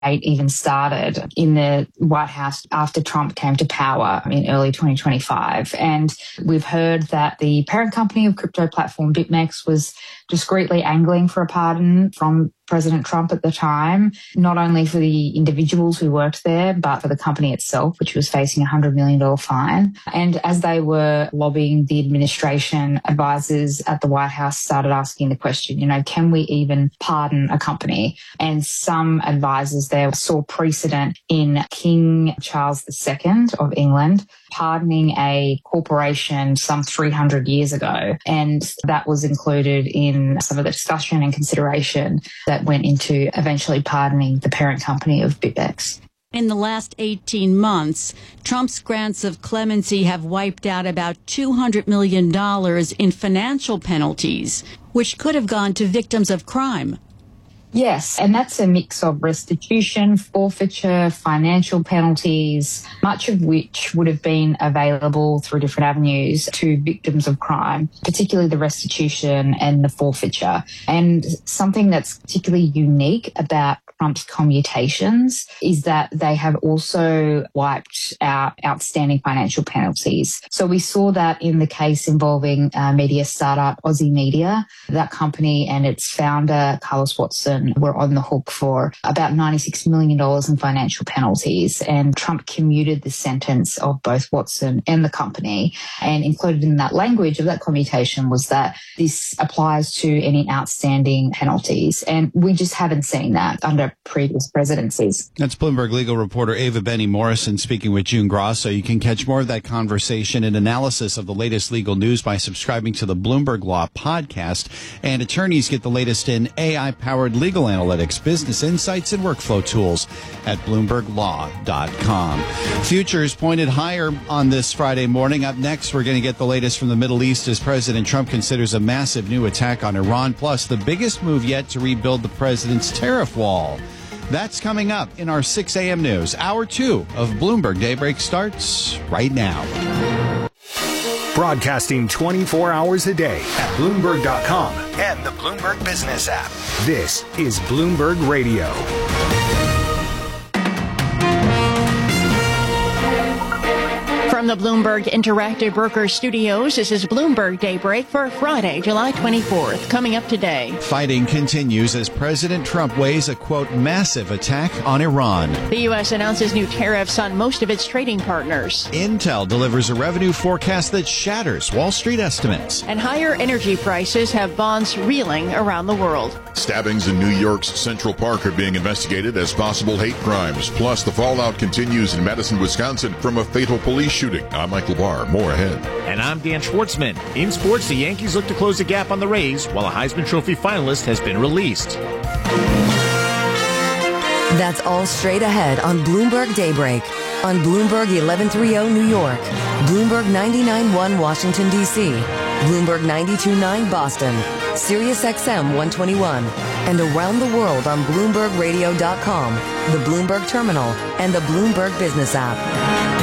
even started in the White House after Trump came to power in early 2025. And we've heard that the parent company of crypto platform BitMEX was discreetly angling for a pardon from President Trump at the time, not only for the individuals who worked there, but for the company itself, which was facing a $100 million fine. And as they were lobbying the administration, advisors at the White House started asking the question, can we even pardon a company? And some advisors there saw precedent in King Charles II of England pardoning a corporation some 300 years ago. And that was included in some of the discussion and consideration that went into eventually pardoning the parent company of BitMEX. In the last 18 months, Trump's grants of clemency have wiped out about $200 million in financial penalties, which could have gone to victims of crime. Yes, and that's a mix of restitution, forfeiture, financial penalties, much of which would have been available through different avenues to victims of crime, particularly the restitution and the forfeiture. And something that's particularly unique about Trump's commutations is that they have also wiped out outstanding financial penalties. So we saw that in the case involving media startup Aussie Media. That company and its founder, Carlos Watson, were on the hook for about $96 million in financial penalties. And Trump commuted the sentence of both Watson and the company. And included in that language of that commutation was that this applies to any outstanding penalties. And we just haven't seen that under previous presidencies. That's Bloomberg legal reporter Ava Benny Morrison speaking with June Grosso. You can catch more of that conversation and analysis of the latest legal news by subscribing to the Bloomberg Law podcast. And attorneys get the latest in AI-powered legal analytics, business insights, and workflow tools at BloombergLaw.com. Futures pointed higher on this Friday morning. Up next, we're going to get the latest from the Middle East as President Trump considers a massive new attack on Iran, plus the biggest move yet to rebuild the president's tariff wall. That's coming up in our 6 a.m. news. Hour 2 of Bloomberg Daybreak starts right now. Broadcasting 24 hours a day at Bloomberg.com and the Bloomberg Business app. This is Bloomberg Radio. From the Bloomberg Interactive Broker Studios, this is Bloomberg Daybreak for Friday, July 24th. Coming up today. Fighting continues as President Trump weighs a, quote, massive attack on Iran. The U.S. announces new tariffs on most of its trading partners. Intel delivers a revenue forecast that shatters Wall Street estimates. And higher energy prices have bonds reeling around the world. Stabbings in New York's Central Park are being investigated as possible hate crimes. Plus, the fallout continues in Madison, Wisconsin from a fatal police shooting. I'm Michael Barr. More ahead. And I'm Dan Schwartzman. In sports, the Yankees look to close the gap on the Rays, while a Heisman Trophy finalist has been released. That's all straight ahead on Bloomberg Daybreak. On Bloomberg 1130 New York, Bloomberg 99.1 Washington, D.C., Bloomberg 92.9 Boston, Sirius XM 121, and around the world on BloombergRadio.com, the Bloomberg Terminal, and the Bloomberg Business app.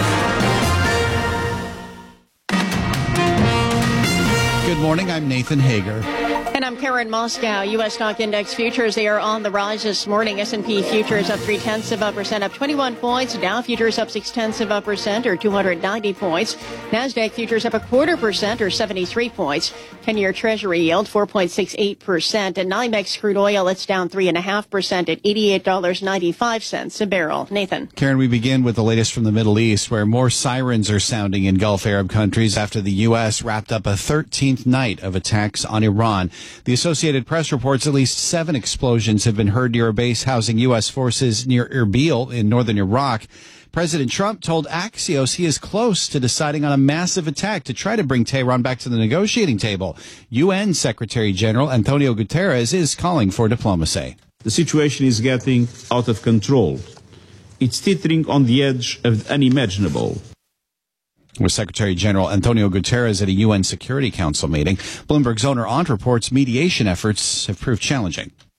Good morning, I'm Nathan Hager. And I'm Karen Moscow. U.S. stock index futures, they are on the rise this morning. S&P futures up 0.3%, up 21 points. Dow futures up 0.6%, or 290 points. NASDAQ futures up 0.25%, or 73 points. 10-year Treasury yield 4.68%. And NYMEX crude oil, it's down 3.5% at $88.95 a barrel. Nathan. Karen, we begin with the latest from the Middle East, where more sirens are sounding in Gulf Arab countries after the U.S. wrapped up a 13th night of attacks on Iran. The Associated Press reports at least 7 explosions have been heard near a base housing U.S. forces near Erbil in northern Iraq. President Trump told Axios he is close to deciding on a massive attack to try to bring Tehran back to the negotiating table. UN Secretary General Antonio Guterres is calling for diplomacy. The situation is getting out of control. It's teetering on the edge of the unimaginable. With Secretary General Antonio Guterres at a UN Security Council meeting, Bloomberg's owner Aunt reports mediation efforts have proved challenging.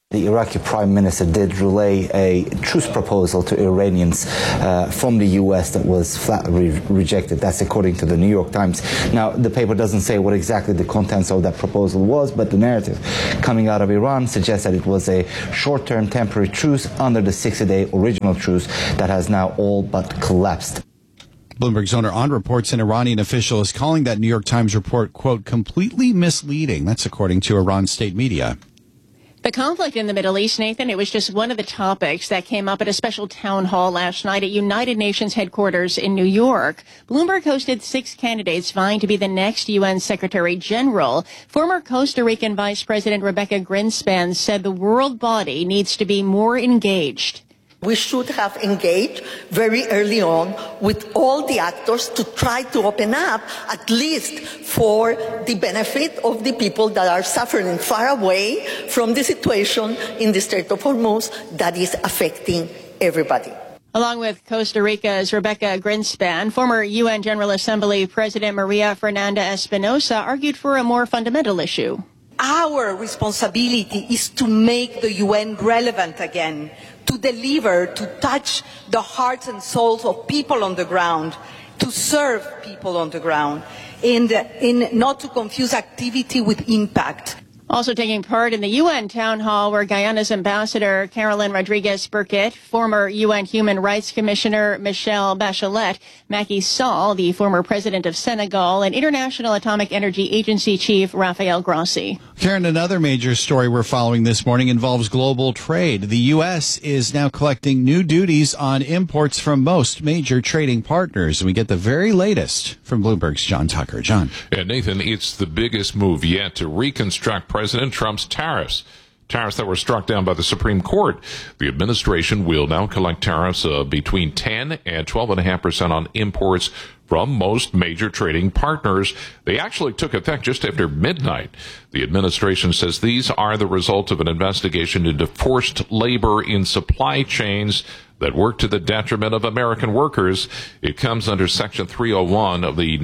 The Iraqi Prime Minister did relay a truce proposal to Iranians from the U.S. that was flatly rejected. That's according to the New York Times. Now, the paper doesn't say what exactly the contents of that proposal was, but the narrative coming out of Iran suggests that it was a short-term temporary truce under the 60-day original truce that has now all but collapsed. Bloomberg's owner on reports an Iranian official is calling that New York Times report, quote, completely misleading. That's according to Iran state media. The conflict in the Middle East, Nathan, it was just one of the topics that came up at a special town hall last night at United Nations headquarters in New York. Bloomberg hosted 6 candidates vying to be the next UN Secretary General. Former Costa Rican Vice President Rebecca Greenspan said the world body needs to be more engaged. We should have engaged very early on with all the actors to try to open up, at least for the benefit of the people that are suffering far away from the situation in the Strait of Hormuz that is affecting everybody. Along with Costa Rica's Rebecca Greenspan, former UN General Assembly President Maria Fernanda Espinosa argued for a more fundamental issue. Our responsibility is to make the UN relevant again, to deliver, to touch the hearts and souls of people on the ground, to serve people on the ground, and not to confuse activity with impact. Also taking part in the UN town hall were Guyana's Ambassador Carolyn Rodriguez-Burkett, former UN Human Rights Commissioner Michelle Bachelet, Macky Sall, the former president of Senegal, and International Atomic Energy Agency Chief Rafael Grossi. Karen, another major story we're following this morning involves global trade. The U.S. is now collecting new duties on imports from most major trading partners. And we get the very latest from Bloomberg's John Tucker. John. And Nathan, it's the biggest move yet to reconstruct President Trump's tariffs that were struck down by the Supreme Court. The administration will now collect tariffs between 10 and 12.5% on imports from most major trading partners. They actually took effect just after midnight. The administration says these are the result of an investigation into forced labor in supply chains that work to the detriment of American workers. It comes under Section 301 of the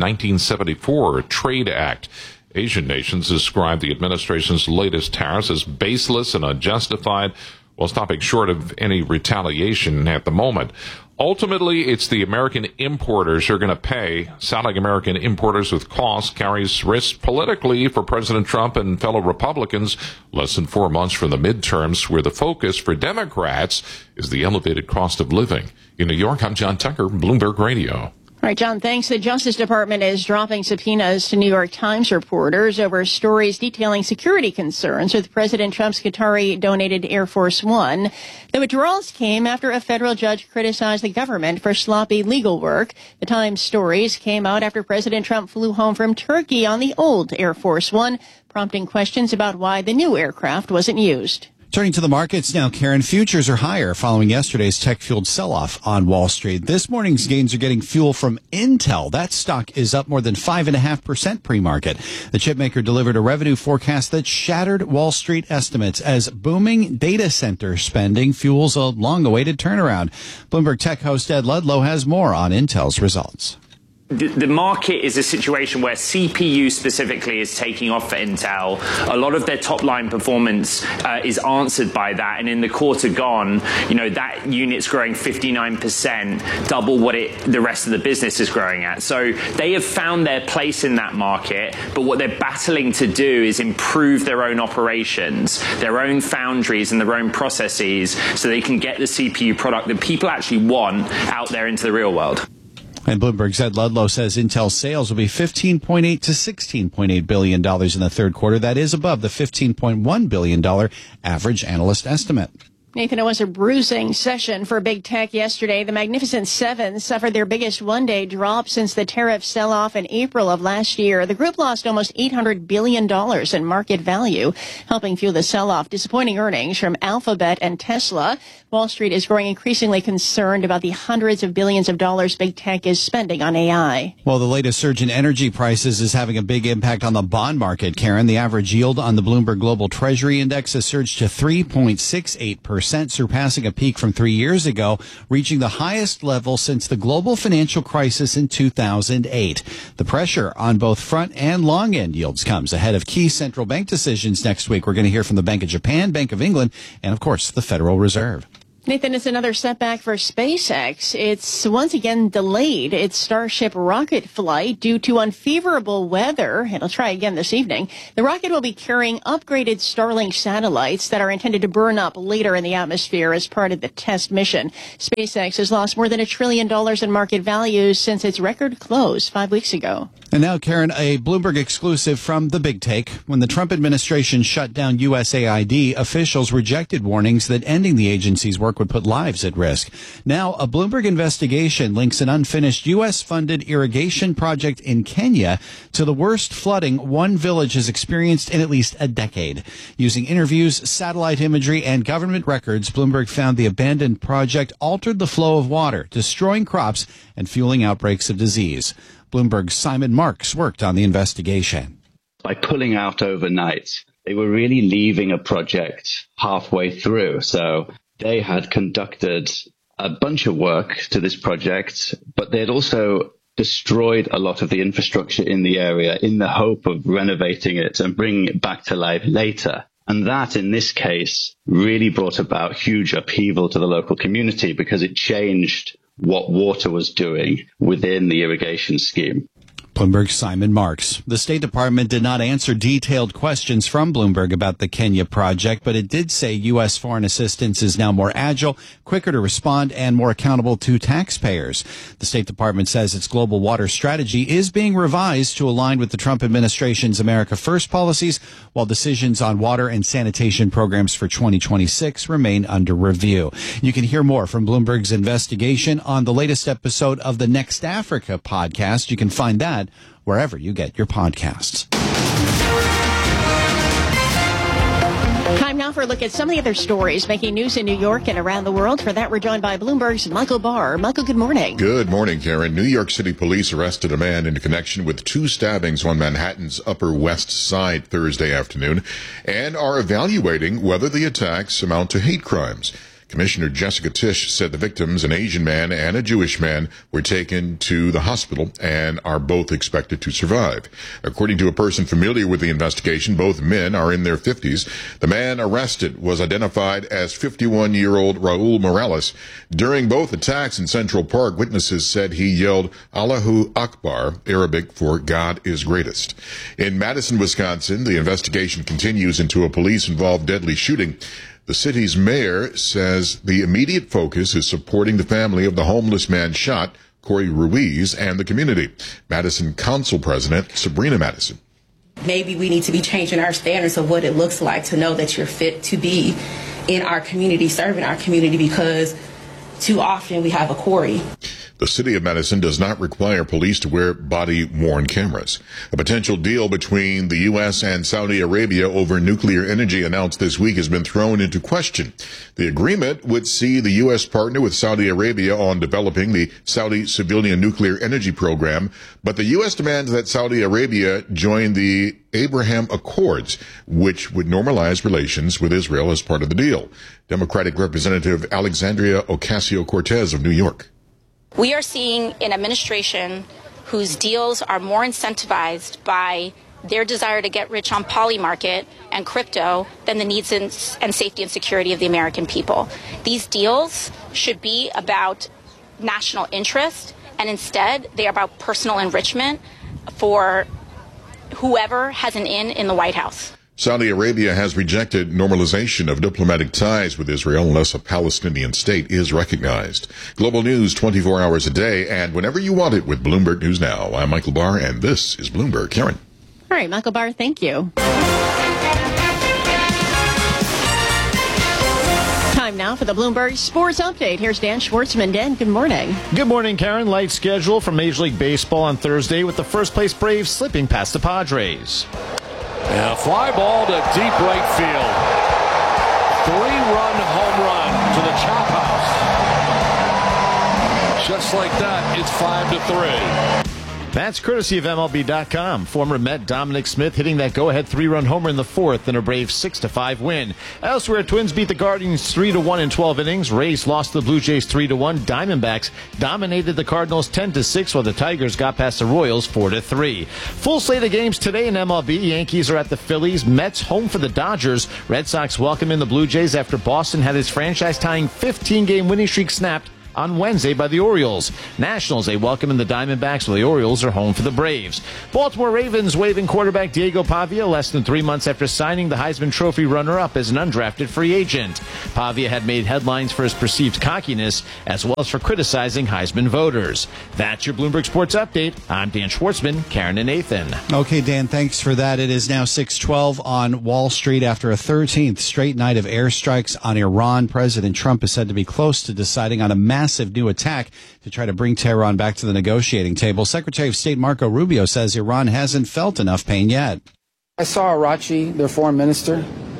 1974 Trade Act. Asian nations describe the administration's latest tariffs as baseless and unjustified, while stopping short of any retaliation at the moment. Ultimately, it's the American importers who are going to pay. Selling American importers with costs carries risks politically for President Trump and fellow Republicans less than 4 months from the midterms, where the focus for Democrats is the elevated cost of living. In New York, I'm John Tucker, Bloomberg Radio. All right, John, thanks. The Justice Department is dropping subpoenas to New York Times reporters over stories detailing security concerns with President Trump's Qatari-donated Air Force One. The withdrawals came after a federal judge criticized the government for sloppy legal work. The Times stories came out after President Trump flew home from Turkey on the old Air Force One, prompting questions about why the new aircraft wasn't used. Turning to the markets now, Karen, futures are higher following yesterday's tech-fueled sell-off on Wall Street. This morning's gains are getting fuel from Intel. That stock is up more than 5.5% pre-market. The chipmaker delivered a revenue forecast that shattered Wall Street estimates as booming data center spending fuels a long-awaited turnaround. Bloomberg Tech host Ed Ludlow has more on Intel's results. The market is a situation where CPU specifically is taking off for Intel. A lot of their top line performance is answered by that. And in the quarter gone, that unit's growing 59%, double what the rest of the business is growing at. So they have found their place in that market. But what they're battling to do is improve their own operations, their own foundries and their own processes so they can get the CPU product that people actually want out there into the real world. And Bloomberg's Ed Ludlow says Intel sales will be $15.8 to $16.8 billion in the third quarter. That is above the $15.1 billion average analyst estimate. Nathan, it was a bruising session for big tech yesterday. The Magnificent Seven suffered their biggest one-day drop since the tariff sell-off in April of last year. The group lost almost $800 billion in market value, helping fuel the sell-off. Disappointing earnings from Alphabet and Tesla. Wall Street is growing increasingly concerned about the hundreds of billions of dollars big tech is spending on AI. Well, the latest surge in energy prices is having a big impact on the bond market, Karen. The average yield on the Bloomberg Global Treasury Index has surged to 3.68%. 1%, surpassing a peak from 3 years ago, reaching the highest level since the global financial crisis in 2008. The pressure on both front and long end yields comes ahead of key central bank decisions next week. We're going to hear from the Bank of Japan, Bank of England, and of course, the Federal Reserve. Nathan, it's another setback for SpaceX. It's once again delayed its Starship rocket flight due to unfavorable weather. It'll try again this evening. The rocket will be carrying upgraded Starlink satellites that are intended to burn up later in the atmosphere as part of the test mission. SpaceX has lost more than $1 trillion in market value since its record close 5 weeks ago. And now, Karen, a Bloomberg exclusive from The Big Take. When the Trump administration shut down USAID, officials rejected warnings that ending the agency's work would put lives at risk. Now, a Bloomberg investigation links an unfinished U.S.-funded irrigation project in Kenya to the worst flooding one village has experienced in at least a decade. Using interviews, satellite imagery, and government records, Bloomberg found the abandoned project altered the flow of water, destroying crops and fueling outbreaks of disease. Bloomberg's Simon Marks worked on the investigation. By pulling out overnight, they were really leaving a project halfway through. So they had conducted a bunch of work to this project, but they had also destroyed a lot of the infrastructure in the area in the hope of renovating it and bringing it back to life later. And that, in this case, really brought about huge upheaval to the local community because it changed what water was doing within the irrigation scheme. Bloomberg's Simon Marks. The State Department did not answer detailed questions from Bloomberg about the Kenya project, but it did say U.S. foreign assistance is now more agile, quicker to respond, and more accountable to taxpayers. The State Department says its global water strategy is being revised to align with the Trump administration's America First policies, while decisions on water and sanitation programs for 2026 remain under review. You can hear more from Bloomberg's investigation on the latest episode of the Next Africa podcast. You can find that wherever you get your podcasts. Time now for a look at some of the other stories making news in New York and around the world. For that, we're joined by Bloomberg's Michael Barr. Michael, good morning. Good morning, Karen. New York City police arrested a man in connection with 2 stabbings on Manhattan's Upper West Side Thursday afternoon and are evaluating whether the attacks amount to hate crimes. Commissioner Jessica Tisch said the victims, an Asian man and a Jewish man, were taken to the hospital and are both expected to survive. According to a person familiar with the investigation, both men are in their 50s. The man arrested was identified as 51-year-old Raul Morales. During both attacks in Central Park, witnesses said he yelled Allahu Akbar, Arabic for God is greatest. In Madison, Wisconsin, the investigation continues into a police-involved deadly shooting. The city's mayor says the immediate focus is supporting the family of the homeless man shot, Corey Ruiz, and the community. Madison Council President Sabrina Madison. Maybe we need to be changing our standards of what it looks like to know that you're fit to be in our community, serving our community, because too often we have a Corey. The city of Madison does not require police to wear body-worn cameras. A potential deal between the U.S. and Saudi Arabia over nuclear energy announced this week has been thrown into question. The agreement would see the U.S. partner with Saudi Arabia on developing the Saudi civilian nuclear energy program, but the U.S. demands that Saudi Arabia join the Abraham Accords, which would normalize relations with Israel as part of the deal. Democratic Representative Alexandria Ocasio-Cortez of New York. We are seeing an administration whose deals are more incentivized by their desire to get rich on poly market and crypto than the needs and safety and security of the American people. These deals should be about national interest, and instead they are about personal enrichment for whoever has an in the White House. Saudi Arabia has rejected normalization of diplomatic ties with Israel unless a Palestinian state is recognized. Global news 24 hours a day and whenever you want it with Bloomberg News Now. I'm Michael Barr, and this is Bloomberg. Karen. All right, Michael Barr, thank you. Time now for the Bloomberg Sports Update. Here's Dan Schwartzman. Dan, good morning. Good morning, Karen. Light schedule for Major League Baseball on Thursday with the first-place Braves slipping past the Padres. And a fly ball to deep right field. 3-run home run to the chop house. Just like that, it's 5-3. That's courtesy of MLB.com. Former Met Dominic Smith hitting that go-ahead 3-run homer in the fourth in a Braves 6-5 win. Elsewhere, Twins beat the Guardians 3-1 in 12 innings. Rays lost to the Blue Jays 3-1. Diamondbacks dominated the Cardinals 10-6, while the Tigers got past the Royals 4-3. Full slate of games today in MLB. Yankees are at the Phillies. Mets home for the Dodgers. Red Sox welcome in the Blue Jays after Boston had his franchise-tying 15-game winning streak snapped on Wednesday by the Orioles. Nationals, they welcome in the Diamondbacks, while the Orioles are home for the Braves. Baltimore Ravens waiving quarterback Diego Pavia less than 3 months after signing the Heisman Trophy runner-up as an undrafted free agent. Pavia had made headlines for his perceived cockiness as well as for criticizing Heisman voters. That's your Bloomberg Sports Update. I'm Dan Schwartzman, Karen and Nathan. Okay, Dan, thanks for that. It is now 6:12 on Wall Street after a 13th straight night of airstrikes on Iran. President Trump is said to be close to deciding on a massive new attack to try to bring Tehran back to the negotiating table. Secretary of State Marco Rubio says Iran hasn't felt enough pain yet. I saw Arachi, their foreign minister,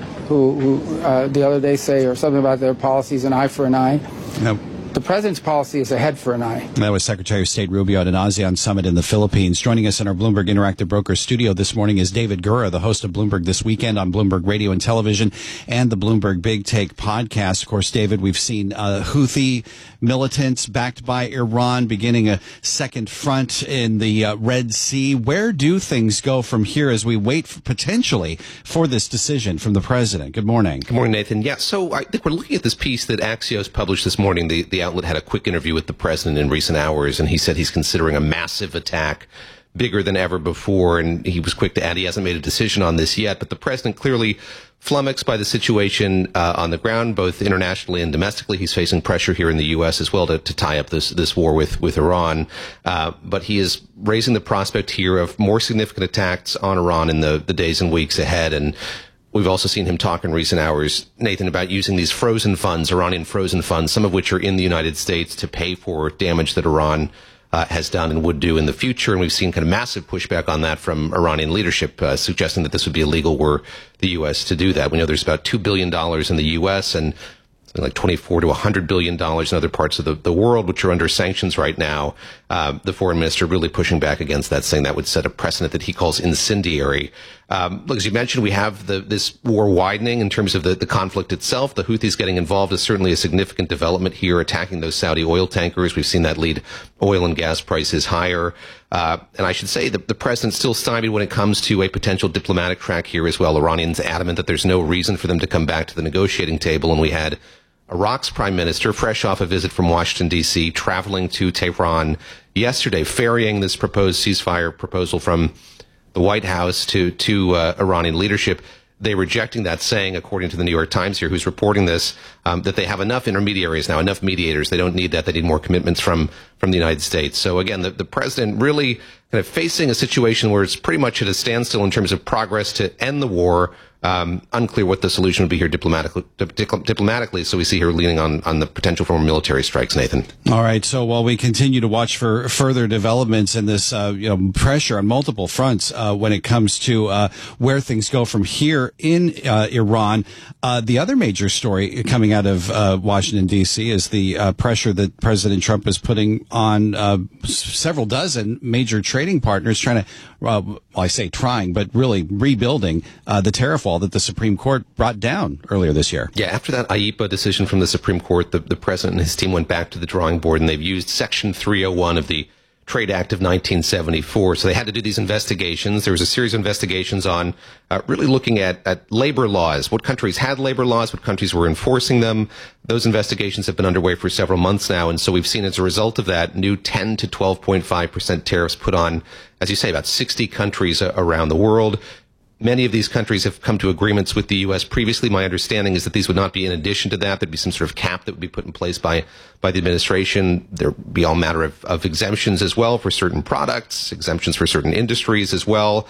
who the other day say or something about their policies, an eye for an eye. No. The president's policy is a head for an eye. That was Secretary of State Rubio at an ASEAN summit in the Philippines. Joining us in our Bloomberg Interactive Brokers studio this morning is David Gura, the host of Bloomberg This Weekend on Bloomberg Radio and Television and the Bloomberg Big Take podcast. Of course, David, we've seen Houthi militants backed by Iran beginning a second front in the Red Sea. Where do things go from here as we wait potentially for this decision from the president? Good morning. Good morning, Nathan. Yeah, so I think we're looking at this piece that Axios published this morning. The outlet had a quick interview with the president in recent hours, and he said he's considering a massive attack, bigger than ever before, and he was quick to add he hasn't made a decision on this yet, but the president clearly flummoxed by the situation on the ground, both internationally and domestically. He's facing pressure here in the U.S. as well to tie up this war with Iran, but he is raising the prospect here of more significant attacks on Iran in the days and weeks ahead. And we've also seen him talk in recent hours, Nathan, about using these frozen funds, Iranian frozen funds, some of which are in the United States, to pay for damage that Iran has done and would do in the future. And we've seen kind of massive pushback on that from Iranian leadership, suggesting that this would be illegal were the U.S. to do that. We know there's about $2 billion in the U.S. and like $24 to $100 billion in other parts of the world, which are under sanctions right now. The foreign minister really pushing back against that, saying that would set a precedent that he calls incendiary. Look, as you mentioned, we have this war widening in terms of the conflict itself. The Houthis getting involved is certainly a significant development here, attacking those Saudi oil tankers. We've seen that lead oil and gas prices higher. And I should say that the president's still stymied when it comes to a potential diplomatic track here as well. Iranians adamant that there's no reason for them to come back to the negotiating table. And we had Iraq's prime minister, fresh off a visit from Washington, D.C., traveling to Tehran yesterday, ferrying this proposed ceasefire proposal from the White House to Iranian leadership. They rejecting that, saying, according to the New York Times here, who's reporting this, that they have enough intermediaries now, enough mediators. They don't need that. They need more commitments from the United States. So again, the president really kind of facing a situation where it's pretty much at a standstill in terms of progress to end the war. Unclear what the solution would be here diplomatically. So we see here leaning on the potential for more military strikes, Nathan. All right. So while we continue to watch for further developments in this, pressure on multiple fronts, when it comes to, where things go from here in, Iran, the other major story coming out of, Washington, D.C. is the, pressure that President Trump is putting on, several dozen major trading partners trying to, I say trying, but really rebuilding, the tariff wall that the Supreme Court brought down earlier this year. Yeah, after that IEEPA decision from the Supreme Court, the president and his team went back to the drawing board, and they've used Section 301 of the Trade Act of 1974. So they had to do these investigations. There was a series of investigations on really looking at labor laws, what countries had labor laws, what countries were enforcing them. Those investigations have been underway for several months now. And so we've seen as a result of that new 10 to 12.5% tariffs put on, as you say, about 60 countries around the world. Many of these countries have come to agreements with the U.S. previously. My understanding is that these would not be in addition to that. There'd be some sort of cap that would be put in place by the administration. There'd be all manner of exemptions as well for certain products, exemptions for certain industries as well,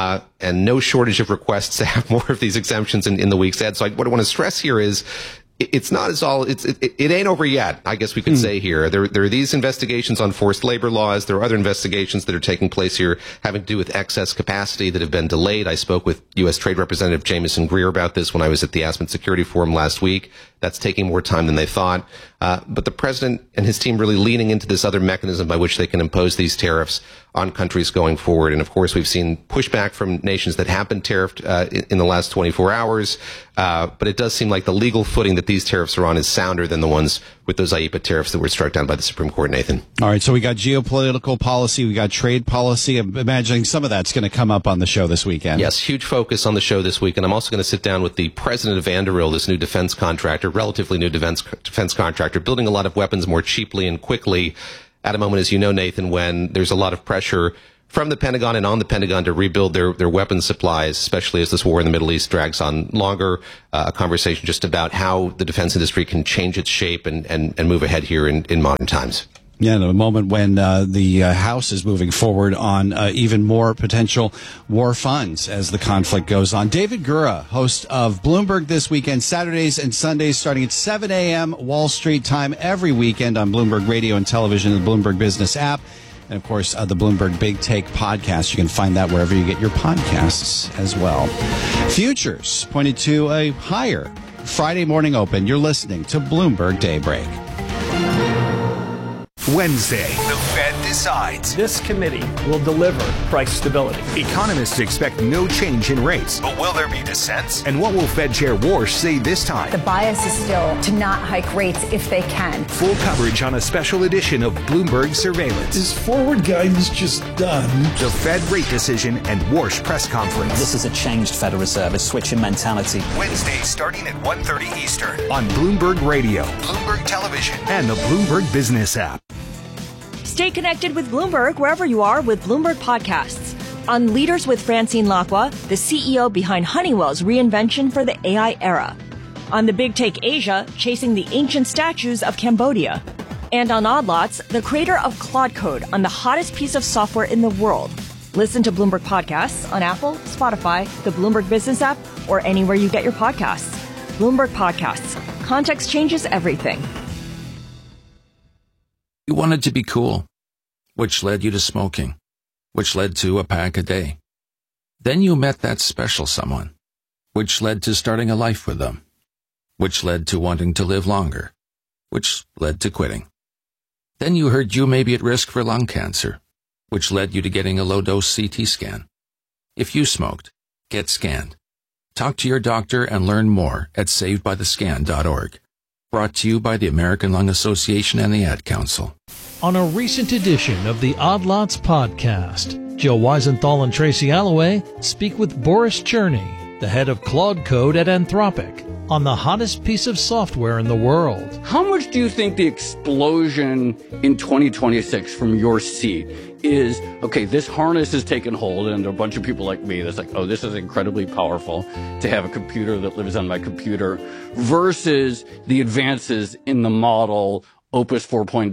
and no shortage of requests to have more of these exemptions in the weeks ahead. So what I want to stress here is it's not as all, it ain't over yet, I guess we could say here. There are these investigations on forced labor laws. There are other investigations that are taking place here having to do with excess capacity that have been delayed. I spoke with U.S. Trade Representative Jameson Greer about this when I was at the Aspen Security Forum last week. That's taking more time than they thought. But the president and his team really leaning into this other mechanism by which they can impose these tariffs on countries going forward. And of course, we've seen pushback from nations that have been tariffed in the last 24 hours. But it does seem like the legal footing that these tariffs are on is sounder than the ones with those IEEPA tariffs that were struck down by the Supreme Court, Nathan. All right, so we got geopolitical policy, we got trade policy. I'm imagining some of that's going to come up on the show this weekend. Yes, huge focus on the show this week. And I'm also going to sit down with the president of Anduril, this new defense contractor, relatively new defense contractor, building a lot of weapons more cheaply and quickly at a moment, as you know, Nathan, when there's a lot of pressure from the Pentagon and on the Pentagon to rebuild their weapons supplies, especially as this war in the Middle East drags on longer. A conversation just about how the defense industry can change its shape and move ahead here in modern times. Yeah, in a moment when the House is moving forward on even more potential war funds as the conflict goes on. David Gura, host of Bloomberg This Weekend, Saturdays and Sundays starting at 7 a.m. Wall Street time every weekend on Bloomberg Radio and Television and the Bloomberg Business app. And, of course, the Bloomberg Big Take podcast. You can find that wherever you get your podcasts as well. Futures pointed to a higher Friday morning open. You're listening to Bloomberg Daybreak. Wednesday, the Fed decides. This committee will deliver price stability. Economists expect no change in rates. But will there be dissents? And what will Fed Chair Warsh say this time? The bias is still to not hike rates if they can. Full coverage on a special edition of Bloomberg Surveillance. Is forward guidance just done? The Fed rate decision and Warsh press conference. This is a changed Federal Reserve, a switch in mentality. Wednesday starting at 1:30 Eastern on Bloomberg Radio, Bloomberg Television, and the Bloomberg Business app. Stay connected with Bloomberg wherever you are with Bloomberg Podcasts. On Leaders with Francine Lacqua, the CEO behind Honeywell's reinvention for the AI era. On The Big Take Asia, chasing the ancient statues of Cambodia. And on Odd Lots, the creator of Claude Code on the hottest piece of software in the world. Listen to Bloomberg Podcasts on Apple, Spotify, the Bloomberg Business app, or anywhere you get your podcasts. Bloomberg Podcasts. Context changes everything. You wanted to be cool, which led you to smoking, which led to a pack a day. Then you met that special someone, which led to starting a life with them, which led to wanting to live longer, which led to quitting. Then you heard you may be at risk for lung cancer, which led you to getting a low-dose CT scan. If you smoked, get scanned. Talk to your doctor and learn more at savedbythescan.org. Brought to you by the American Lung Association and the Ad Council. On a recent edition of the Odd Lots podcast, Joe Weisenthal and Tracy Alloway speak with Boris Cherny, the head of Claude Code at Anthropic, on the hottest piece of software in the world. How much do you think the explosion in 2026 from your seat is, okay, this harness has taken hold, and a bunch of people like me that's like, oh, this is incredibly powerful to have a computer that lives on my computer, versus the advances in the model, Opus 4.5,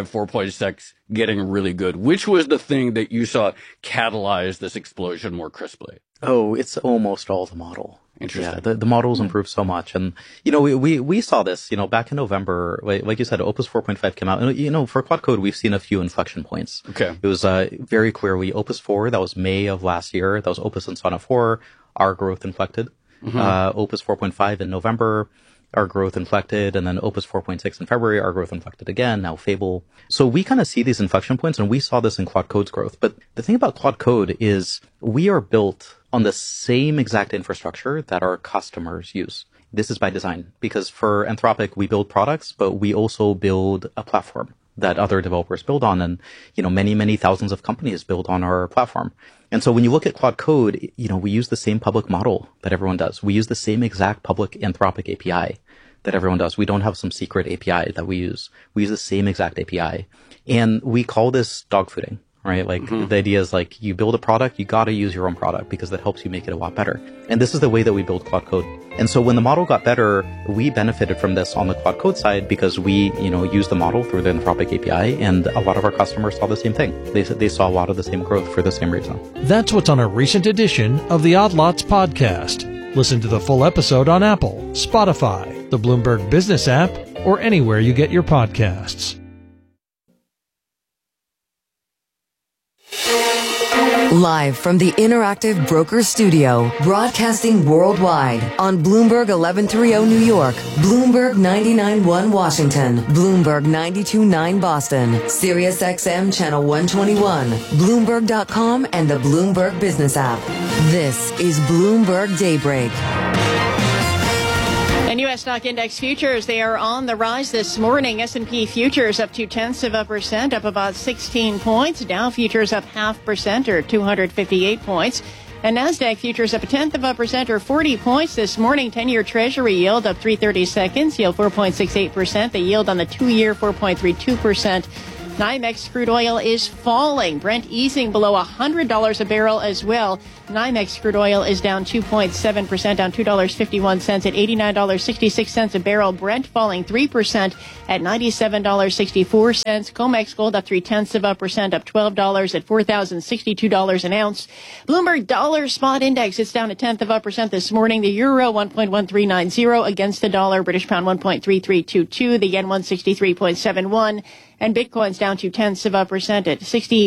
4.6, getting really good? Which was the thing that you saw catalyze this explosion more crisply? Oh, it's almost all the model. Interesting. Yeah, the models improved so much. And, we saw this, back in November, like you said, Opus 4.5 came out. And, for Claude Code, we've seen a few inflection points. Okay. It was very clear. Opus 4, that was May of last year. That was Opus and Sonnet 4. Our growth inflected. Mm-hmm. Opus 4.5 in November, our growth inflected. And then Opus 4.6 in February, our growth inflected again. Now Fable. So we kind of see these inflection points, and we saw this in Claude Code's growth. But the thing about Claude Code is we are built on the same exact infrastructure that our customers use. This is by design, because for Anthropic, we build products, but we also build a platform that other developers build on. And, many, many thousands of companies build on our platform. And so when you look at Claude Code, we use the same public model that everyone does. We use the same exact public Anthropic API that everyone does. We don't have some secret API that we use. We use the same exact API. And we call this dogfooding. Right? Like, The idea is like, you build a product, you gotta use your own product because that helps you make it a lot better. And this is the way that we build Claude Code. And so when the model got better, we benefited from this on the Claude Code side because we, use the model through the Anthropic API, and a lot of our customers saw the same thing. They saw a lot of the same growth for the same reason. That's what's on a recent edition of the Odd Lots podcast. Listen to the full episode on Apple, Spotify, the Bloomberg Business app, or anywhere you get your podcasts. Live from the Interactive Brokers Studio, broadcasting worldwide on Bloomberg 1130 New York, Bloomberg 99.1 Washington, Bloomberg 92.9 Boston, Sirius XM Channel 121, Bloomberg.com, and the Bloomberg Business app. This is Bloomberg Daybreak. And U.S. stock index futures, they are on the rise this morning. S&P futures up 0.2%, up about 16 points. Dow futures up 0.5% or 258 points. And NASDAQ futures up 0.1% or 40 points this morning. 10-year Treasury yield up 3/32, yield 4.68%. The yield on the 2-year 4.32%. NYMEX crude oil is falling. Brent easing below $100 a barrel as well. NYMEX crude oil is down 2.7%, down $2.51 at $89.66 a barrel. Brent falling 3% at $97.64. COMEX gold up 0.3%, up $12 at $4,062 an ounce. Bloomberg dollar spot index, it's down 0.1% this morning. The euro 1.1390 against the dollar. British pound 1.3322. The yen 163.71. And Bitcoin's down 0.2% at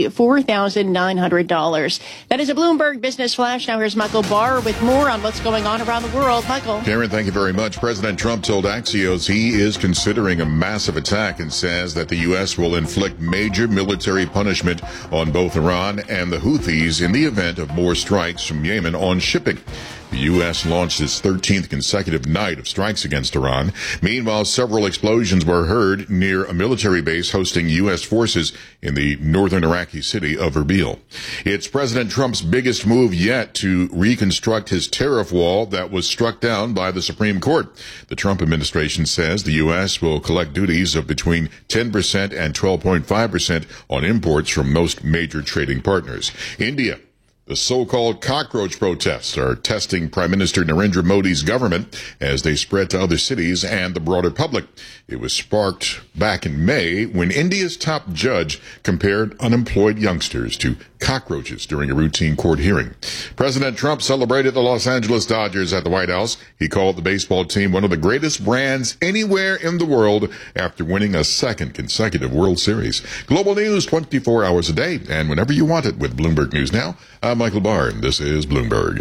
$64,900. That is a Bloomberg Business Flash. Now here's Michael Barr with more on what's going on around the world. Michael. Karen, thank you very much. President Trump told Axios he is considering a massive attack and says that the U.S. will inflict major military punishment on both Iran and the Houthis in the event of more strikes from Yemen on shipping. The U.S. launched its 13th consecutive night of strikes against Iran. Meanwhile, several explosions were heard near a military base hosting U.S. forces in the northern Iraqi city of Erbil. It's President Trump's biggest move yet to reconstruct his tariff wall that was struck down by the Supreme Court. The Trump administration says the U.S. will collect duties of between 10% and 12.5% on imports from most major trading partners. India. The so-called cockroach protests are testing Prime Minister Narendra Modi's government as they spread to other cities and the broader public. It was sparked back in May when India's top judge compared unemployed youngsters to cockroaches during a routine court hearing. President Trump celebrated the Los Angeles Dodgers at the White House. He called the baseball team one of the greatest brands anywhere in the world after winning a second consecutive World Series. Global news 24 hours a day and whenever you want it with Bloomberg News Now. I'm Michael Barr, and this is Bloomberg.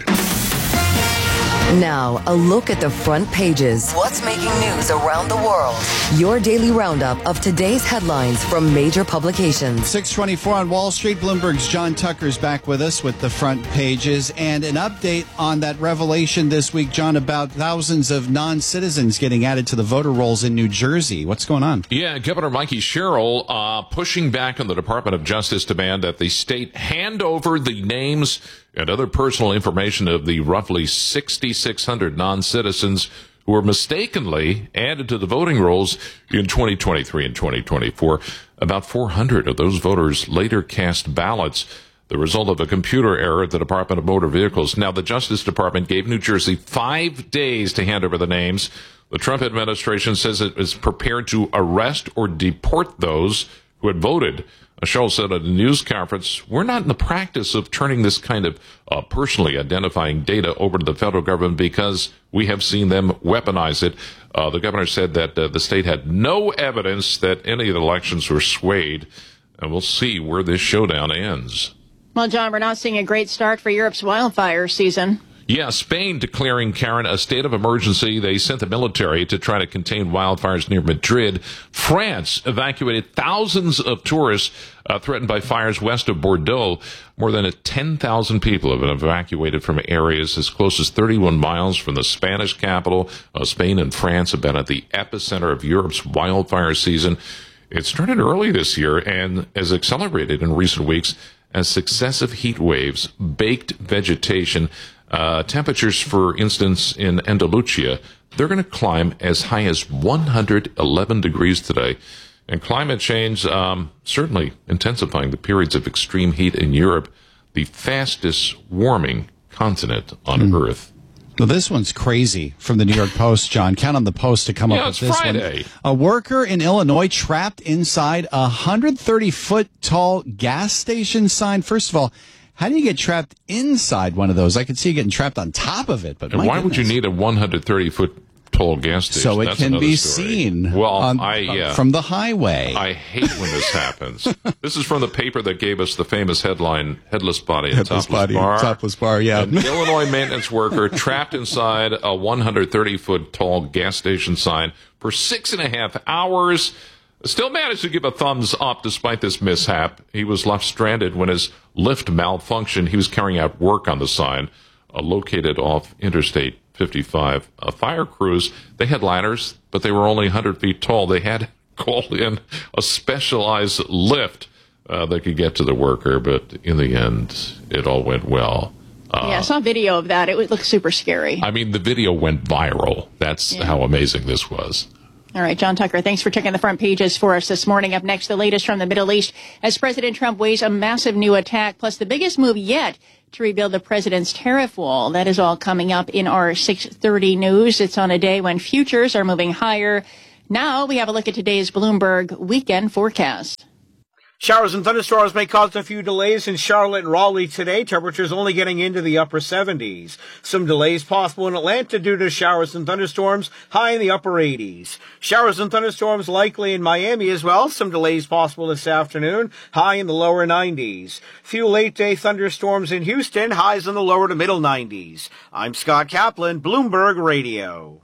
Now, a look at the front pages. What's making news around the world? Your daily roundup of today's headlines from major publications. 6:24 on Wall Street. Bloomberg's John Tucker's back with us with the front pages and an update on that revelation this week, John, about thousands of non-citizens getting added to the voter rolls in New Jersey. What's going on? Yeah, Governor Mikey Sherrill pushing back on the Department of Justice demand that the state hand over the names and other personal information of the roughly 6,600 non-citizens who were mistakenly added to the voting rolls in 2023 and 2024. About 400 of those voters later cast ballots, the result of a computer error at the Department of Motor Vehicles. Now, the Justice Department gave New Jersey 5 days to hand over the names. The Trump administration says it is prepared to arrest or deport those who had voted. Sherrill said at a news conference, we're not in the practice of turning this kind of personally identifying data over to the federal government because we have seen them weaponize it. The governor said that the state had no evidence that any of the elections were swayed, and we'll see where this showdown ends. Well, John, we're not seeing a great start for Europe's wildfire season. Yeah, Spain declaring, Karen, a state of emergency. They sent the military to try to contain wildfires near Madrid. France evacuated thousands of tourists threatened by fires west of Bordeaux. More than 10,000 people have been evacuated from areas as close as 31 miles from the Spanish capital. Spain and France have been at the epicenter of Europe's wildfire season. It started early this year and has accelerated in recent weeks as successive heat waves baked vegetation. Temperatures, for instance, in Andalusia, they're going to climb as high as 111 degrees today. And climate change certainly intensifying the periods of extreme heat in Europe, the fastest warming continent on Earth. Well, this one's crazy from the New York Post, John. Count on the Post to come up with this Friday. one. A worker in Illinois trapped inside a 130-foot tall gas station sign. First of all, how do you get trapped inside one of those? I could see you getting trapped on top of it, but and why would you need a 130-foot toll gas stations. So it That's can be story. seen from the highway. I hate when this happens. This is from the paper that gave us the famous headline, Headless Body and Headless Topless Body, Bar. Topless Bar, yeah. An Illinois maintenance worker trapped inside a 130-foot tall gas station sign for 6.5 hours. Still managed to give a thumbs up despite this mishap. He was left stranded when his lift malfunctioned. He was carrying out work on the sign, located off Interstate 55. Fire crews, they had ladders, but they were only 100 feet tall. They had called in a specialized lift that could get to the worker, but in the end, it all went well. I saw a video of that. It would look super scary. I mean, the video went viral. That's how amazing this was. All right, John Tucker, thanks for checking the front pages for us this morning. Up next, the latest from the Middle East as President Trump weighs a massive new attack, plus the biggest move yet to rebuild the president's tariff wall. That is all coming up in our 6:30 news. It's on a day when futures are moving higher. Now we have a look at today's Bloomberg weekend forecast. Showers and thunderstorms may cause a few delays in Charlotte and Raleigh today. Temperatures only getting into the upper 70s. Some delays possible in Atlanta due to showers and thunderstorms, high in the upper 80s. Showers and thunderstorms likely in Miami as well. Some delays possible this afternoon, high in the lower 90s. Few late-day thunderstorms in Houston, highs in the lower to middle 90s. I'm Scott Kaplan, Bloomberg Radio.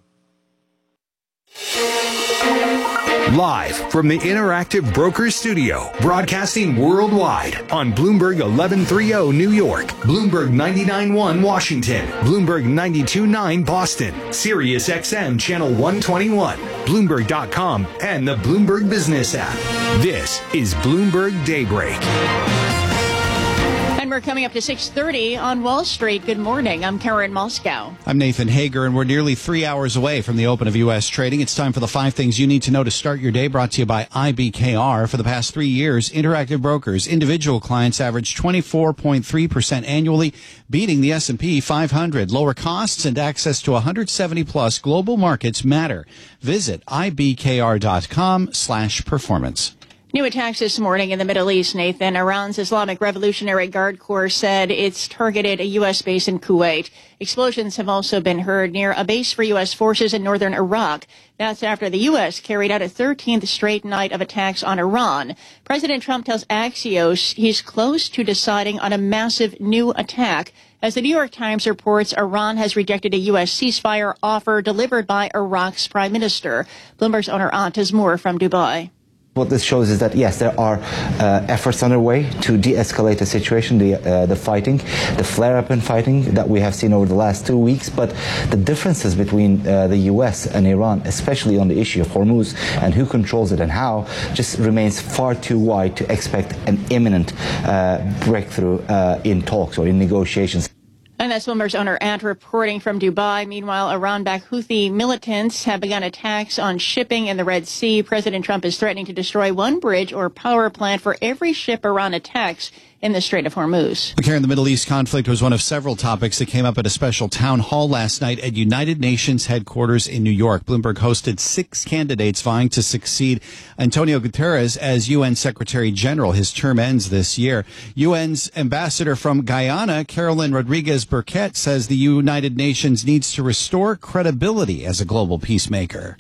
Live from the Interactive Brokers Studio, broadcasting worldwide on Bloomberg 1130 New York, Bloomberg 99.1 Washington, Bloomberg 92.9 Boston, Sirius XM Channel 121, Bloomberg.com, and the Bloomberg Business app. This is Bloomberg Daybreak. And we're coming up to 6:30 on Wall Street. Good morning. I'm Karen Moscow. I'm Nathan Hager, and we're nearly 3 hours away from the open of U.S. trading. It's time for the 5 things you need to know to start your day, brought to you by IBKR. For the past 3 years, Interactive Brokers individual clients averaged 24.3% annually, beating the S&P 500. Lower costs and access to 170-plus global markets matter. Visit ibkr.com/performance. New attacks this morning in the Middle East, Nathan. Iran's Islamic Revolutionary Guard Corps said it's targeted a U.S. base in Kuwait. Explosions have also been heard near a base for U.S. forces in northern Iraq. That's after the U.S. carried out a 13th straight night of attacks on Iran. President Trump tells Axios he's close to deciding on a massive new attack. As the New York Times reports, Iran has rejected a U.S. ceasefire offer delivered by Iraq's prime minister. Bloomberg's owner Antaz Moore from Dubai. What this shows is that, yes, there are efforts underway to de-escalate the situation, the fighting, the flare-up in fighting that we have seen over the last 2 weeks. But the differences between the U.S. and Iran, especially on the issue of Hormuz and who controls it and how, just remains far too wide to expect an imminent breakthrough in talks or in negotiations. And that's Bloomberg's owner Ant reporting from Dubai. Meanwhile, Iran-backed Houthi militants have begun attacks on shipping in the Red Sea. President Trump is threatening to destroy one bridge or power plant for every ship Iran attacks in the Strait of Hormuz. Karen, the Middle East conflict was one of several topics that came up at a special town hall last night at United Nations headquarters in New York. Bloomberg hosted 6 candidates vying to succeed Antonio Guterres as UN Secretary General. His term ends this year. UN's ambassador from Guyana, Carolyn Rodriguez Burkett, says the United Nations needs to restore credibility as a global peacemaker.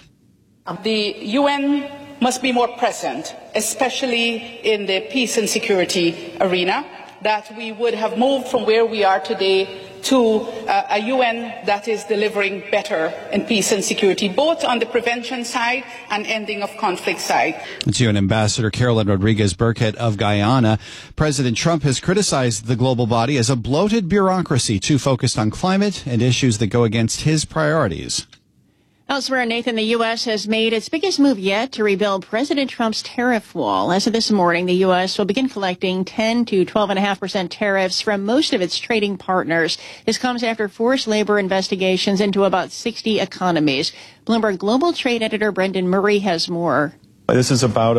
The UN must be more present, especially in the peace and security arena, that we would have moved from where we are today to a UN that is delivering better in peace and security, both on the prevention side and ending of conflict side. It's UN Ambassador Carolyn Rodriguez Burkett of Guyana. President Trump has criticized the global body as a bloated bureaucracy too focused on climate and issues that go against his priorities. Elsewhere, Nathan, the U.S. has made its biggest move yet to rebuild President Trump's tariff wall. As of this morning, the U.S. will begin collecting 10 to 12.5% tariffs from most of its trading partners. This comes after forced labor investigations into about 60 economies. Bloomberg Global Trade Editor Brendan Murray has more. This is about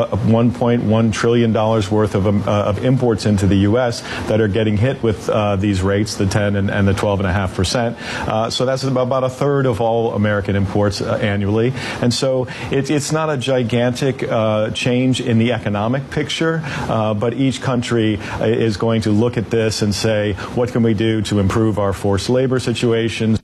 $1.1 trillion worth of imports into the U.S. that are getting hit with these rates, the 10 and the 12.5%. So that's about a third of all American imports annually. And so it's not a gigantic change in the economic picture, but each country is going to look at this and say, what can we do to improve our forced labor situations?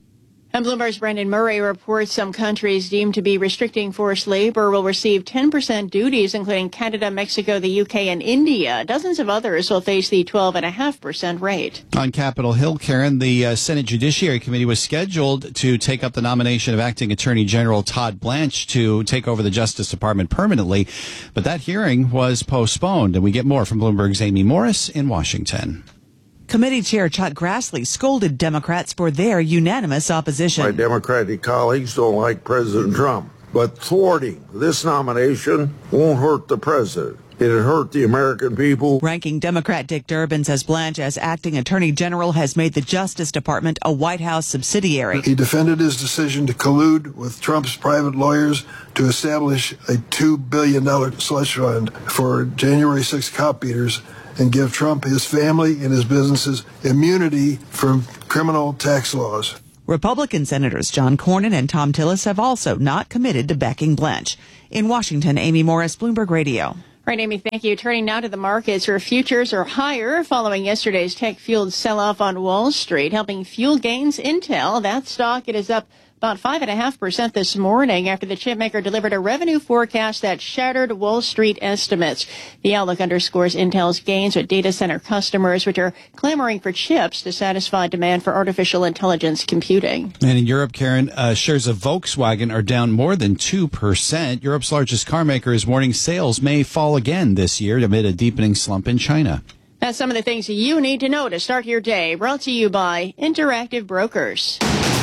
And Bloomberg's Brendan Murray reports some countries deemed to be restricting forced labor will receive 10% duties, including Canada, Mexico, the UK, and India. Dozens of others will face the 12.5% rate. On Capitol Hill, Karen, the Senate Judiciary Committee was scheduled to take up the nomination of Acting Attorney General Todd Blanche to take over the Justice Department permanently, but that hearing was postponed. And we get more from Bloomberg's Amy Morris in Washington. Committee Chair Chuck Grassley scolded Democrats for their unanimous opposition. My Democratic colleagues don't like President Trump, but thwarting this nomination won't hurt the president. It'll hurt the American people. Ranking Democrat Dick Durbin says Blanche, as acting attorney general, has made the Justice Department a White House subsidiary. He defended his decision to collude with Trump's private lawyers to establish a $2 billion slush fund for January 6 cop beaters and give Trump, his family, and his businesses immunity from criminal tax laws. Republican Senators John Cornyn and Thom Tillis have also not committed to backing Blanche. In Washington, Amy Morris, Bloomberg Radio. All right, Amy, thank you. Turning now to the markets, where futures are higher following yesterday's tech-fueled sell-off on Wall Street, helping fuel gains. Intel, that stock, it is up about 5.5% this morning after the chipmaker delivered a revenue forecast that shattered Wall Street estimates. The outlook underscores Intel's gains with data center customers, which are clamoring for chips to satisfy demand for artificial intelligence computing. And in Europe, Karen, shares of Volkswagen are down more than 2%. Europe's largest car maker is warning sales may fall again this year amid a deepening slump in China. That's some of the things you need to know to start your day. Brought to you by Interactive Brokers.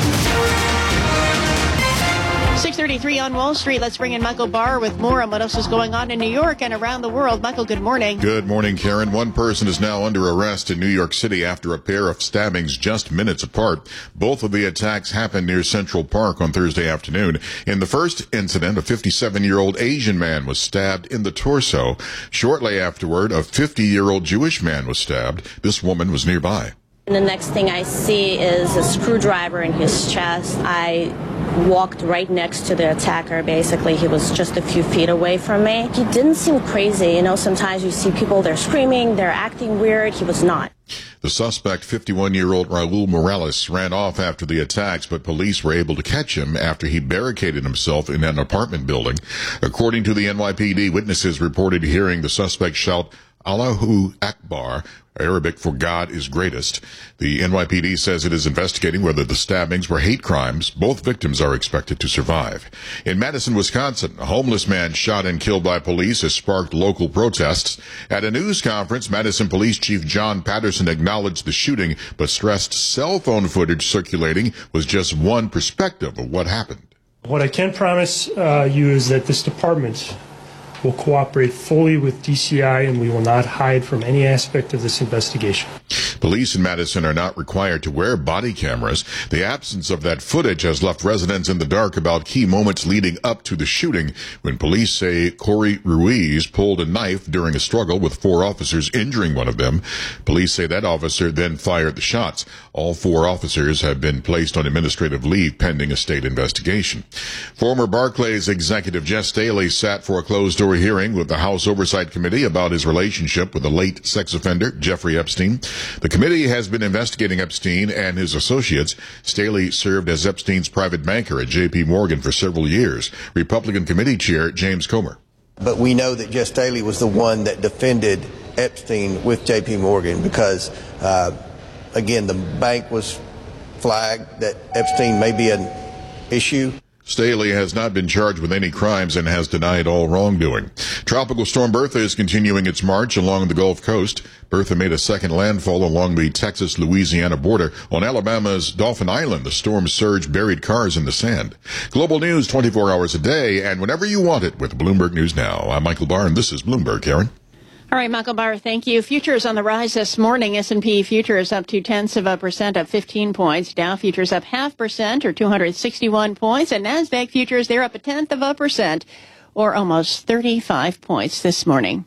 6:33 on Wall Street. Let's bring in Michael Barr with more on what else is going on in New York and around the world. Michael, good morning. Good morning, Karen. One person is now under arrest in New York City after a pair of stabbings just minutes apart. Both of the attacks happened near Central Park on Thursday afternoon. In the first incident, a 57-year-old Asian man was stabbed in the torso. Shortly afterward, a 50-year-old Jewish man was stabbed. This woman was nearby. And the next thing I see is a screwdriver in his chest. I walked right next to the attacker. Basically, he was just a few feet away from me. He didn't seem crazy. You know, sometimes you see people, they're screaming, they're acting weird. He was not. The suspect, 51-year-old Raul Morales, ran off after the attacks, but police were able to catch him after he barricaded himself in an apartment building. According to the NYPD, witnesses reported hearing the suspect shout, "Allahu Akbar," Arabic for God is greatest. The NYPD says it is investigating whether the stabbings were hate crimes. Both victims are expected to survive. In Madison, Wisconsin, a homeless man shot and killed by police has sparked local protests. At a news conference, Madison Police Chief John Patterson acknowledged the shooting, but stressed cell phone footage circulating was just one perspective of what happened. What I can promise you is that this department will cooperate fully with DCI, and we will not hide from any aspect of this investigation. Police in Madison are not required to wear body cameras. The absence of that footage has left residents in the dark about key moments leading up to the shooting, when police say Corey Ruiz pulled a knife during a struggle with 4 officers, injuring one of them. Police say that officer then fired the shots. All 4 officers have been placed on administrative leave pending a state investigation. Former Barclays executive Jes Staley sat for a closed-door hearing with the House Oversight Committee about his relationship with the late sex offender Jeffrey Epstein. The committee has been investigating Epstein and his associates. Staley served as Epstein's private banker at J.P. Morgan for several years. Republican Committee Chair James Comer. But we know that Jes Staley was the one that defended Epstein with J.P. Morgan because, again, the bank was flagged that Epstein may be an issue. Staley has not been charged with any crimes and has denied all wrongdoing. Tropical storm Bertha is continuing its march along the Gulf Coast. Bertha made a second landfall along the Texas-Louisiana border. On Alabama's Dauphin Island, the storm's surge buried cars in the sand. Global news 24 hours a day and whenever you want it with Bloomberg News Now. I'm Michael Barr, and this is Bloomberg, Karen. All right, Michael Barr, thank you. Futures on the rise this morning. S&P futures up 0.2%, up 15 points. Dow futures up 0.5% or 261 points. And NASDAQ futures, they're up 0.1%, or almost 35 points this morning.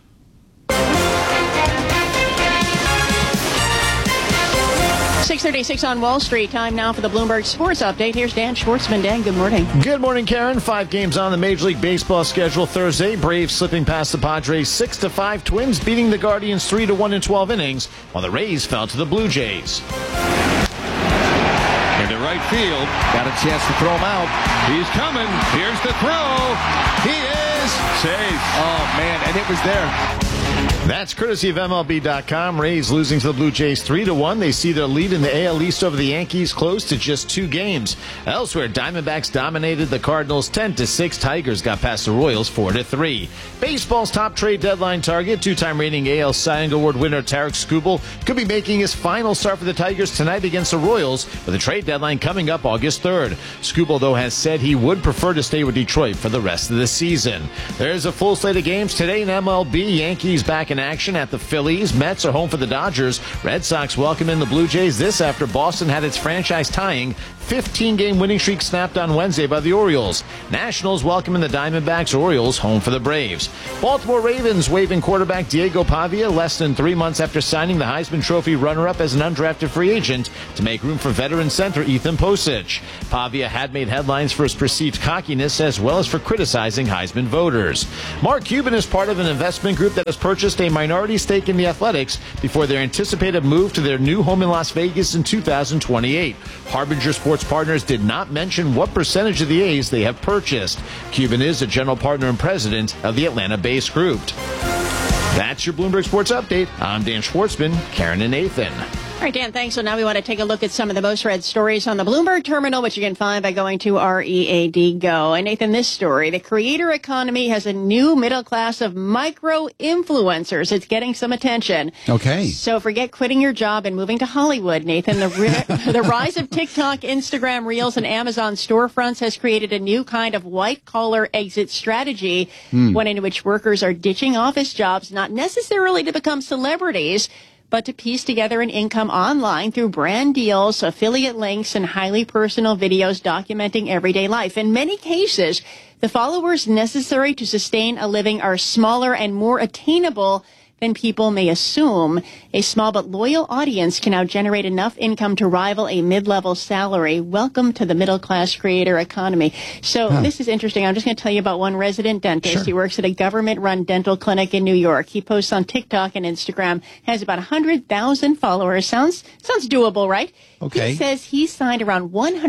6:36 on Wall Street. Time now for the Bloomberg Sports Update. Here's Dan Schwartzman. Dan, good morning. Good morning, Karen. 5 games on the Major League Baseball schedule Thursday. Braves slipping past the Padres 6-5. Twins beating the Guardians 3-1 in 12 innings, while the Rays fell to the Blue Jays. into right field. Got a chance to throw him out. He's coming. Here's the throw. He is safe. Oh, man, and it was there. That's courtesy of MLB.com. Rays losing to the Blue Jays 3-1. They see their lead in the AL East over the Yankees close to just 2 games. Elsewhere, Diamondbacks dominated the Cardinals 10-6. Tigers got past the Royals 4-3. Baseball's top trade deadline target, 2-time reigning AL Cy Young Award winner Tarik Skubal, could be making his final start for the Tigers tonight against the Royals, with the trade deadline coming up August 3rd. Skubal, though, has said he would prefer to stay with Detroit for the rest of the season. There's a full slate of games today in MLB. Yankees back in action at the Phillies. Mets are home for the Dodgers. Red Sox welcome in the Blue Jays. This after Boston had its franchise-tying 15-game winning streak snapped on Wednesday by the Orioles. Nationals welcome in the Diamondbacks. Orioles home for the Braves. Baltimore Ravens waiving quarterback Diego Pavia less than 3 months after signing the Heisman Trophy runner-up as an undrafted free agent to make room for veteran center Ethan Posich. Pavia had made headlines for his perceived cockiness as well as for criticizing Heisman voters. Mark Cuban is part of an investment group that has purchased a minority stake in the Athletics before their anticipated move to their new home in Las Vegas in 2028. Harbinger Sports Partners did not mention what percentage of the A's they have purchased. Cuban is a general partner and president of the Atlanta-based group. That's your Bloomberg Sports Update. I'm Dan Schwartzman, Karen and Nathan. All right, Dan, thanks. So now we want to take a look at some of the most read stories on the Bloomberg Terminal, which you can find by going to READ Go. And Nathan, this story, the creator economy has a new middle class of micro-influencers. It's getting some attention. Okay. So forget quitting your job and moving to Hollywood, Nathan. The rise of TikTok, Instagram Reels, and Amazon storefronts has created a new kind of white-collar exit strategy, one in which workers are ditching office jobs, not necessarily to become celebrities, but to piece together an income online through brand deals, affiliate links, and highly personal videos documenting everyday life. In many cases, the followers necessary to sustain a living are smaller and more attainable than people may assume. A small but loyal audience can now generate enough income to rival a mid-level salary. Welcome to the middle-class creator economy. So this is interesting. I'm just going to tell you about one resident dentist. Sure. He works at a government-run dental clinic in New York. He posts on TikTok and Instagram, has about 100,000 followers. Sounds doable, right? Okay. He says he signed around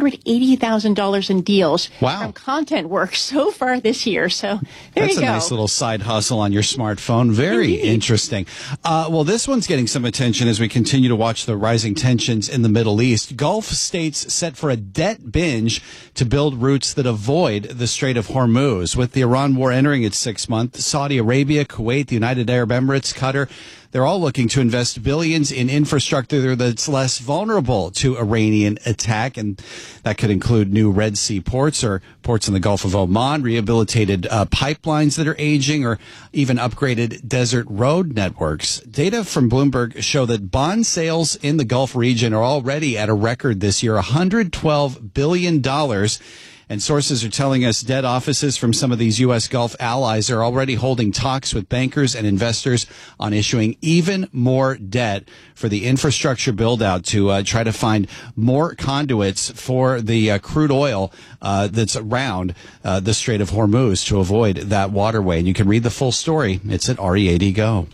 $180,000 in deals from content work so far this year. So there you go. That's a nice little side hustle on your smartphone. Very interesting. Well, this one's getting some attention as we continue to watch the rising tensions in the Middle East. Gulf states set for a debt binge to build routes that avoid the Strait of Hormuz. With the Iran war entering its 6th month, Saudi Arabia, Kuwait, the United Arab Emirates, Qatar, they're all looking to invest billions in infrastructure that's less vulnerable to Iranian attack, and that could include new Red Sea ports or ports in the Gulf of Oman, rehabilitated pipelines that are aging, or even upgraded desert road networks. Data from Bloomberg show that bond sales in the Gulf region are already at a record this year, $112 billion. And sources are telling us debt offices from some of these U.S. Gulf allies are already holding talks with bankers and investors on issuing even more debt for the infrastructure build-out to try to find more conduits for the crude oil that's around the Strait of Hormuz to avoid that waterway. And you can read the full story. It's at READ Go.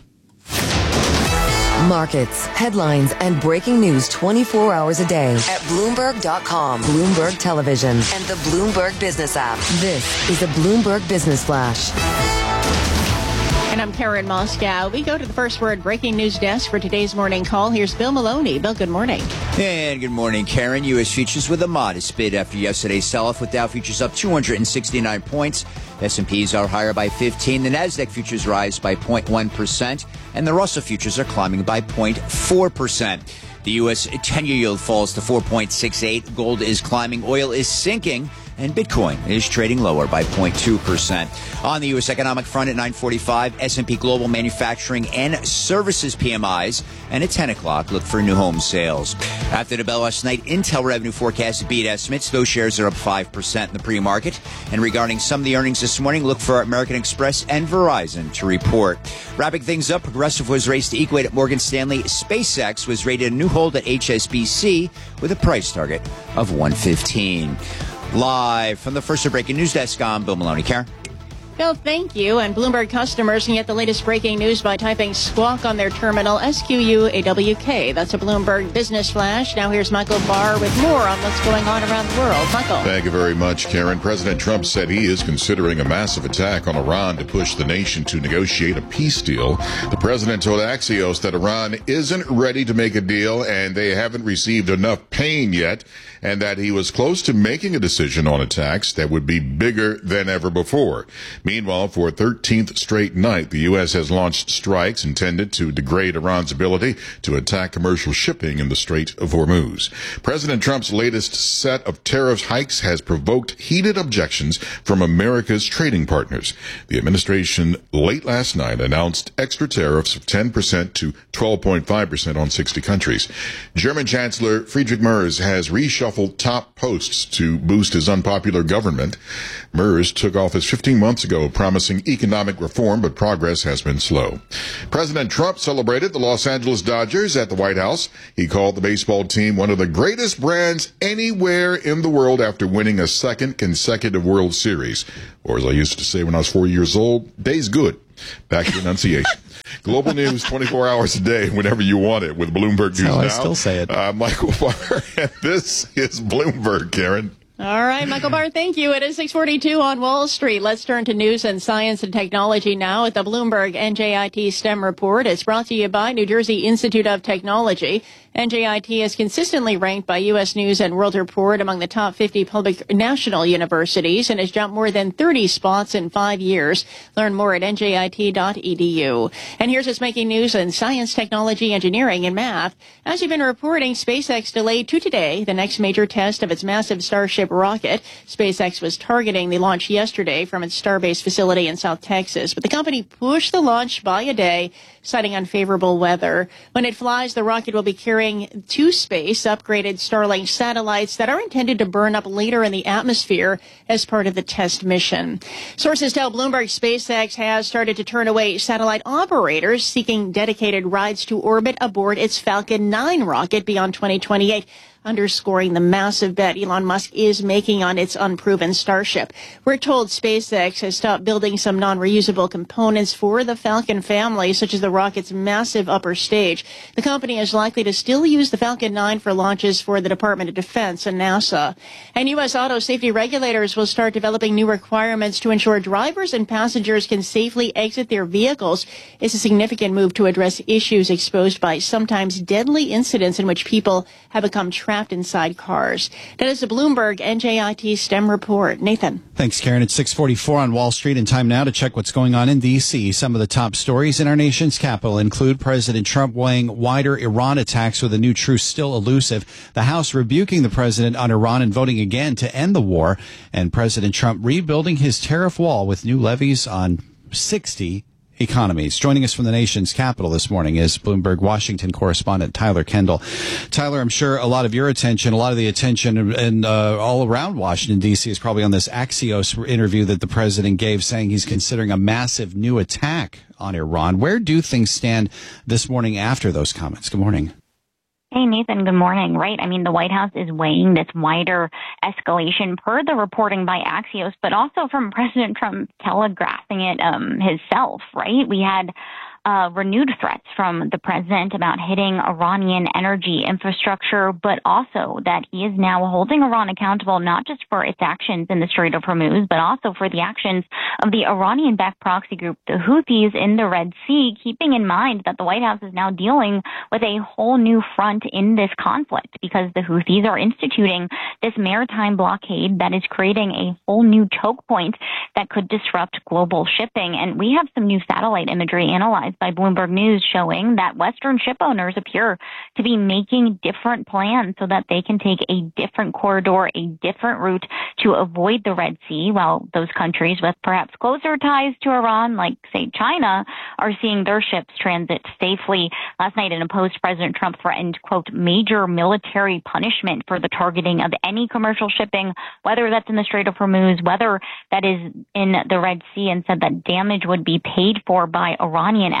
Markets, headlines, and breaking news 24 hours a day at Bloomberg.com, Bloomberg Television, and the Bloomberg Business app. This is a Bloomberg Business Flash. And I'm Karen Moscow. We go to the First Word breaking news desk for today's morning call. Here's Bill Maloney. Bill, good morning. And good morning, Karen. U.S. futures with a modest bid after yesterday's sell-off, with Dow futures up 269 points. S&Ps are higher by 15. The Nasdaq futures rise by 0.1%, and the Russell futures are climbing by 0.4%. The U.S. 10-year yield falls to 4.68. Gold is climbing. Oil is sinking. And Bitcoin is trading lower by 0.2%. On the U.S. economic front at 9:45, S&P Global Manufacturing and Services PMIs. And at 10 o'clock, look for new home sales. After the bell last night, Intel revenue forecasts beat estimates. Those shares are up 5% in the pre-market. And regarding some of the earnings this morning, look for American Express and Verizon to report. Wrapping things up, Progressive was raised to equate at Morgan Stanley. SpaceX was rated a new hold at HSBC with a price target of $115. Live from the First Breaking News Desk, I'm Bill Maloney. Karen? Michael. Thank you. And Bloomberg customers can get the latest breaking news by typing Squawk on their terminal, SQUAWK. That's a Bloomberg Business Flash. Now here's Michael Barr with more on what's going on around the world. Michael. Thank you very much, Karen. President Trump said he is considering a massive attack on Iran to push the nation to negotiate a peace deal. The president told Axios that Iran isn't ready to make a deal and they haven't received enough pain yet, and that he was close to making a decision on attacks that would be bigger than ever before. Meanwhile, for a 13th straight night, the U.S. has launched strikes intended to degrade Iran's ability to attack commercial shipping in the Strait of Hormuz. President Trump's latest set of tariff hikes has provoked heated objections from America's trading partners. The administration late last night announced extra tariffs of 10% to 12.5% on 60 countries. German Chancellor Friedrich Merz has reshuffled top posts to boost his unpopular government. Merz took office 15 months ago promising economic reform, but progress has been slow. President Trump celebrated the Los Angeles Dodgers at the White House. He called the baseball team one of the greatest brands anywhere in the world after winning a second consecutive World Series. Or as I used to say when I was 4 years old, day's good. Back to enunciation. Global news 24 hours a day, whenever you want it, with Bloomberg News Now. I still say it. Michael Barr, and this is Bloomberg, Karen. All right, Michael Barr, thank you. It is 6:42 on Wall Street. Let's turn to news and science and technology now at the Bloomberg NJIT STEM report. It's brought to you by New Jersey Institute of Technology. NJIT is consistently ranked by U.S. News and World Report among the top 50 public national universities and has jumped more than 30 spots in 5 years. Learn more at njit.edu. And here's what's making news in science, technology, engineering, and math. As you've been reporting, SpaceX delayed to today the next major test of its massive Starship rocket. SpaceX was targeting the launch yesterday from its Starbase facility in South Texas, but the company pushed the launch by a day, citing unfavorable weather. When it flies, the rocket will be carrying to space upgraded Starlink satellites that are intended to burn up later in the atmosphere as part of the test mission. Sources tell Bloomberg SpaceX has started to turn away satellite operators seeking dedicated rides to orbit aboard its Falcon 9 rocket beyond 2028. Underscoring the massive bet Elon Musk is making on its unproven Starship. We're told SpaceX has stopped building some non-reusable components for the Falcon family, such as the rocket's massive upper stage. The company is likely to still use the Falcon 9 for launches for the Department of Defense and NASA. And U.S. auto safety regulators will start developing new requirements to ensure drivers and passengers can safely exit their vehicles. It's a significant move to address issues exposed by sometimes deadly incidents in which people have become trapped inside cars. That is a Bloomberg NJIT STEM report. Nathan. Thanks, Karen. It's 6:44 on Wall Street, and time now to check what's going on in D.C. Some of the top stories in our nation's capital include President Trump weighing wider Iran attacks with a new truce still elusive, the House rebuking the president on Iran and voting again to end the war, and President Trump rebuilding his tariff wall with new levies on 60 economies. Joining us from the nation's capital this morning is Bloomberg Washington correspondent Tyler Kendall. Tyler, I'm sure a lot of your attention, a lot of the attention and all around Washington, D.C. is probably on this Axios interview that the president gave saying he's considering a massive new attack on Iran. Where do things stand this morning after those comments? Good morning. Hey, Nathan, good morning. Right. I mean, the White House is weighing this wider escalation per the reporting by Axios, but also from President Trump telegraphing it himself, right? We had renewed threats from the president about hitting Iranian energy infrastructure, but also that he is now holding Iran accountable not just for its actions in the Strait of Hormuz, but also for the actions of the Iranian-backed proxy group, the Houthis in the Red Sea, keeping in mind that the White House is now dealing with a whole new front in this conflict because the Houthis are instituting this maritime blockade that is creating a whole new choke point that could disrupt global shipping. And we have some new satellite imagery analyzed by Bloomberg News showing that Western ship owners appear to be making different plans so that they can take a different corridor, a different route to avoid the Red Sea, while those countries with perhaps closer ties to Iran, like, say, China, are seeing their ships transit safely. Last night in a post, President Trump threatened, quote, major military punishment for the targeting of any commercial shipping, whether that's in the Strait of Hormuz, whether that is in the Red Sea, and said that damage would be paid for by Iranian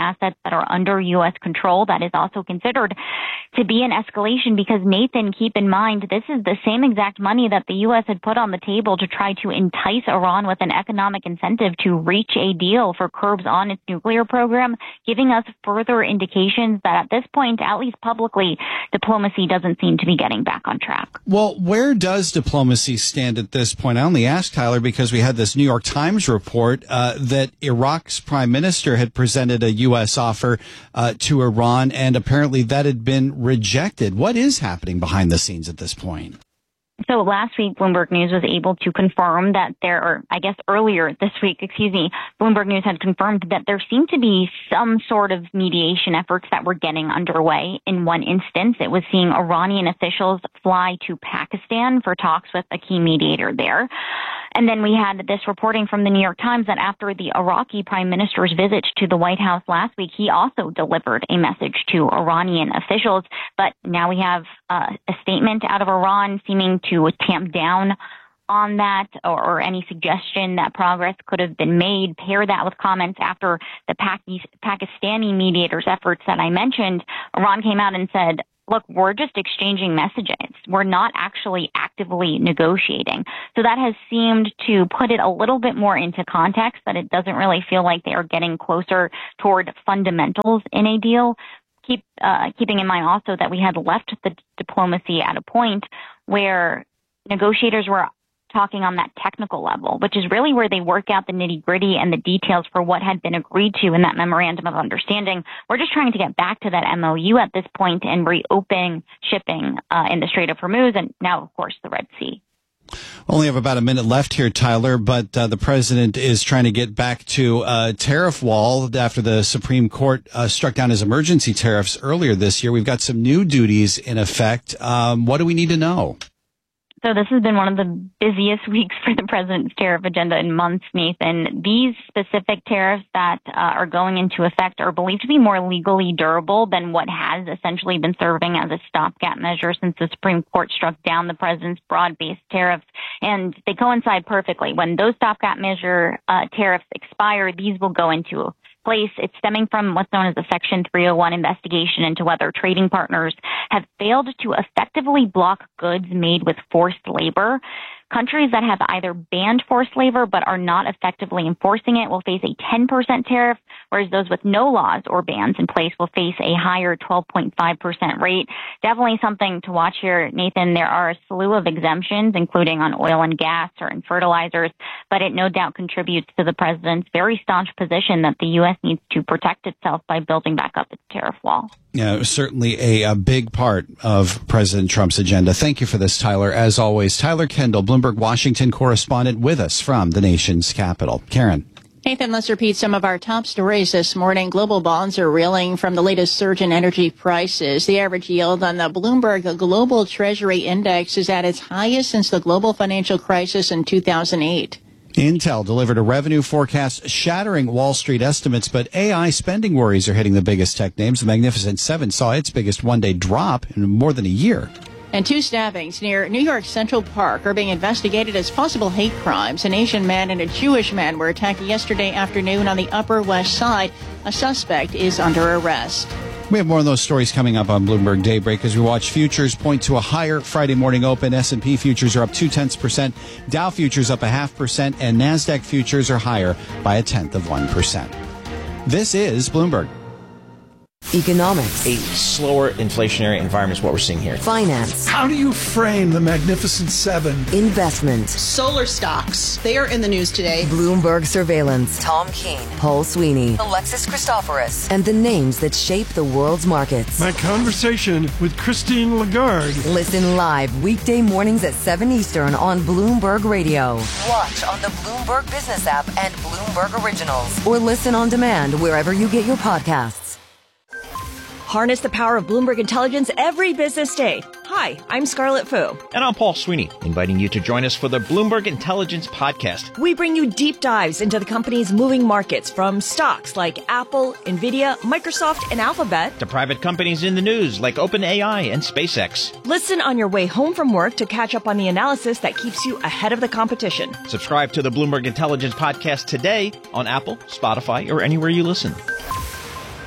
assets that are under U.S. control. That is also considered to be an escalation because, Nathan, keep in mind, this is the same exact money that the U.S. had put on the table to try to entice Iran with an economic incentive to reach a deal for curbs on its nuclear program, giving us further indications that at this point, at least publicly, diplomacy doesn't seem to be getting back on track. Well, where does diplomacy stand at this point? I only asked, Tyler, because we had this New York Times report that Iraq's prime minister had presented a U.S. offer to Iran, and apparently that had been rejected. What is happening behind the scenes at this point? So last week, Bloomberg News was able to confirm that earlier this week, Bloomberg News had confirmed that there seemed to be some sort of mediation efforts that were getting underway. In one instance, it was seeing Iranian officials fly to Pakistan for talks with a key mediator there. And then we had this reporting from the New York Times that after the Iraqi prime minister's visit to the White House last week, he also delivered a message to Iranian officials. But now we have a statement out of Iran seeming to tamp down on that or any suggestion that progress could have been made. Pair that with comments after the Pakistani mediators' efforts that I mentioned. Iran came out and said, look, we're just exchanging messages. We're not actually actively negotiating. So that has seemed to put it a little bit more into context, that it doesn't really feel like they are getting closer toward fundamentals in a deal. Keeping in mind also that we had left the diplomacy at a point where negotiators were talking on that technical level, which is really where they work out the nitty-gritty and the details for what had been agreed to in that memorandum of understanding. We're just trying to get back to that MOU at this point and reopen shipping in the Strait of Hormuz and now, of course, the Red Sea. Only have about a minute left here, Tyler, but the president is trying to get back to a tariff wall after the Supreme Court struck down his emergency tariffs earlier this year. We've got some new duties in effect. What do we need to know? So this has been one of the busiest weeks for the president's tariff agenda in months, Nathan. These specific tariffs that are going into effect are believed to be more legally durable than what has essentially been serving as a stopgap measure since the Supreme Court struck down the president's broad-based tariffs. And they coincide perfectly. When those stopgap measure tariffs expire, these will go into place. It's stemming from what's known as the Section 301 investigation into whether trading partners have failed to effectively block goods made with forced labor. Countries that have either banned forced labor but are not effectively enforcing it will face a 10% tariff, whereas those with no laws or bans in place will face a higher 12.5% rate. Definitely something to watch here, Nathan. There are a slew of exemptions, including on oil and gas or in fertilizers, but it no doubt contributes to the president's very staunch position that the U.S. needs to protect itself by building back up its tariff wall. Yeah, certainly a big part of President Trump's agenda. Thank you for this, Tyler. As always, Tyler Kendall, Bloomberg Washington correspondent, with us from the nation's capital. Karen. Nathan, let's repeat some of our top stories this morning. Global bonds are reeling from the latest surge in energy prices. The average yield on the Bloomberg Global Treasury Index is at its highest since the global financial crisis in 2008. Intel delivered a revenue forecast shattering Wall Street estimates, but AI spending worries are hitting the biggest tech names. The Magnificent Seven saw its biggest one-day drop in more than a year. And two stabbings near New York Central Park are being investigated as possible hate crimes. An Asian man and a Jewish man were attacked yesterday afternoon on the Upper West Side. A suspect is under arrest. We have more of those stories coming up on Bloomberg Daybreak as we watch futures point to a higher Friday morning open. S&P futures are up 0.2%, Dow futures up 0.5%, and NASDAQ futures are higher by 0.1%. This is Bloomberg. Economics. A slower inflationary environment is what we're seeing here. Finance. How do you frame the Magnificent Seven? Investment. Solar stocks. They are in the news today. Bloomberg Surveillance. Tom Keene. Paul Sweeney. Alexis Christoforous. And the names that shape the world's markets. My conversation with Christine Lagarde. Listen live weekday mornings at 7 Eastern on Bloomberg Radio. Watch on the Bloomberg Business app and Bloomberg Originals. Or listen on demand wherever you get your podcasts. Harness the power of Bloomberg Intelligence every business day. Hi, I'm Scarlett Fu. And I'm Paul Sweeney, inviting you to join us for the Bloomberg Intelligence Podcast. We bring you deep dives into the company's moving markets, from stocks like Apple, Nvidia, Microsoft, and Alphabet, to private companies in the news like OpenAI and SpaceX. Listen on your way home from work to catch up on the analysis that keeps you ahead of the competition. Subscribe to the Bloomberg Intelligence Podcast today on Apple, Spotify, or anywhere you listen.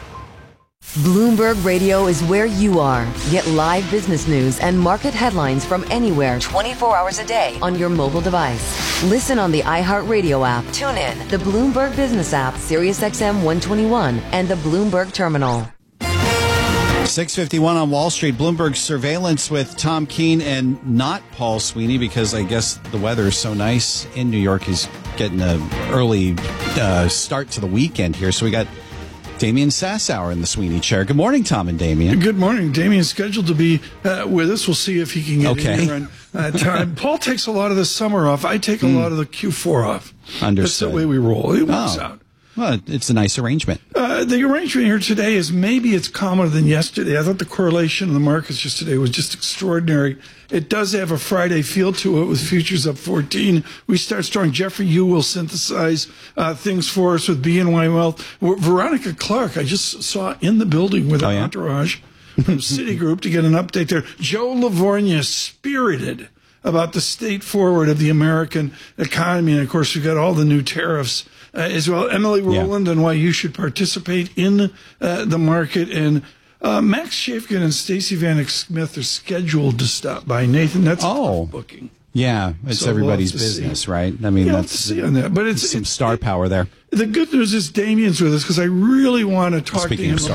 Bloomberg Radio is where you are. Get live business news and market headlines from anywhere 24 hours a day on your mobile device. Listen on the iHeartRadio app, tune in, the Bloomberg Business app, SiriusXM 121, and the Bloomberg Terminal. 6:51 on Wall Street. Bloomberg surveillance with Tom Keene and not Paul Sweeney, because I guess the weather is so nice in New York. He's getting an early start to the weekend here. So we got Damian Sassower in the Sweeney chair. Good morning, Tom and Damian. Good morning. Damian's scheduled to be with us. We'll see if he can get in here on time. Paul takes a lot of the summer off. I take a lot of the Q4 off. Understood. That's the way we roll. It works out. Well, it's a nice arrangement. The arrangement here today is maybe it's calmer than yesterday. I thought the correlation in the markets yesterday was just extraordinary. It does have a Friday feel to it with futures up 14. We start strong. Jeffrey Yu will synthesize things for us with BNY Wealth. Veronica Clark, I just saw in the building with her entourage from Citigroup to get an update there. Joe Livornia, spirited about the state forward of the American economy. And, of course, we've got all the new tariffs as well. Emily Rowland and why you should participate in the market. And Max Shafkin and Stacey Vanek Smith are scheduled to stop by. Nathan, that's a booking. Yeah, it's So everybody's we'll have to business, right? I mean, We'll have that's to see on that. But it's some star power there. The good news is Damian's with us because I really want to talk Speaking to him of